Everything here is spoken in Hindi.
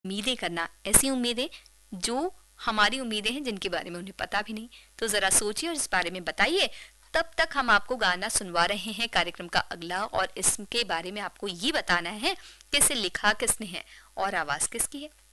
उम्मीदें करना, ऐसी उम्मीदें जो हमारी उम्मीदें हैं जिनके बारे में उन्हें पता भी नहीं। तो ज़रा सोचिए और इस बारे में बताइए। तब तक हम आपको गाना सुनवा रहे हैं कार्यक्रम का अगला, और इसके बारे में आपको ये बताना है कि इसे लिखा किसने है और आवाज़ किसकी है।